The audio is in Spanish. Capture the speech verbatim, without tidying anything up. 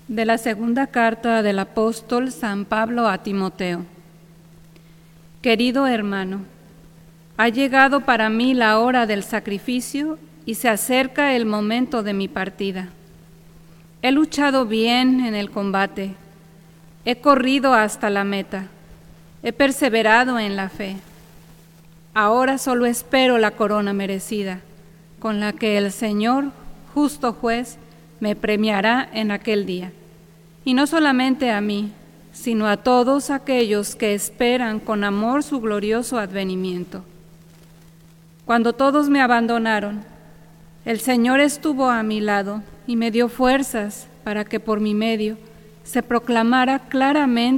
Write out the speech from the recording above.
De la segunda carta del apóstol San Pablo a Timoteo. Querido hermano, ha llegado para mí la hora del sacrificio y se acerca el momento de mi partida. He luchado bien en el combate, he corrido hasta la meta, he perseverado en la fe. Ahora solo espero la corona merecida, con la que el Señor, justo juez, me premiará en aquel día. Y no solamente a mí, sino a todos aquellos que esperan con amor su glorioso advenimiento. Cuando todos me abandonaron, el Señor estuvo a mi lado y me dio fuerzas para que por mi medio se proclamara claramente